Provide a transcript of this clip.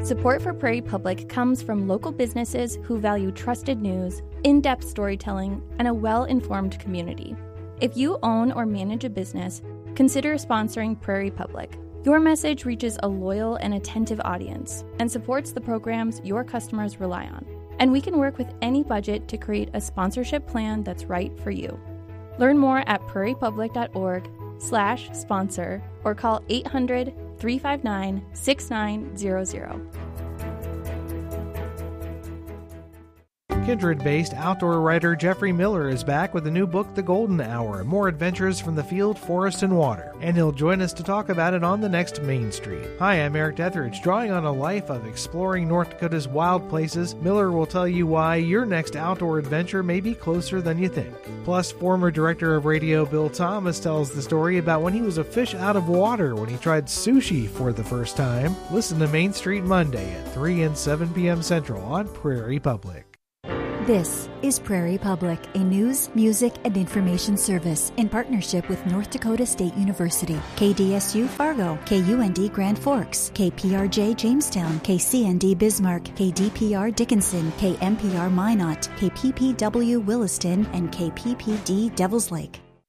Support for Prairie Public comes from local businesses who value trusted news, in-depth storytelling, and a well-informed community. If you own or manage a business, consider sponsoring Prairie Public. Your message reaches a loyal and attentive audience and supports the programs your customers rely on. And we can work with any budget to create a sponsorship plan that's right for you. Learn more at prairiepublic.org/sponsor or call 800-359-6900. Kindred-based outdoor writer Jeffrey Miller is back with a new book, The Golden Hour, More Adventures from the Field, Forest, and Water, and he'll join us to talk about it on the next Main Street. Hi, I'm Eric Detheridge. Drawing on a life of exploring North Dakota's wild places, Miller will tell you why your next outdoor adventure may be closer than you think. Plus, former director of radio Bill Thomas tells the story about when he was a fish out of water when he tried sushi for the first time. Listen to Main Street Monday at 3 and 7 p.m. Central on Prairie Public. This is Prairie Public, a news, music, and information service in partnership with North Dakota State University, KDSU Fargo, KUND Grand Forks, KPRJ Jamestown, KCND Bismarck, KDPR Dickinson, KMPR Minot, KPPW Williston, and KPPD Devils Lake.